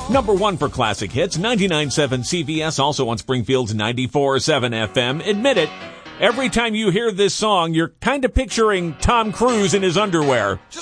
Number one for classic hits, 99.7 CVS, also on Springfield's 94.7 FM. Admit it, every time you hear this song, you're kind of picturing Tom Cruise in his underwear.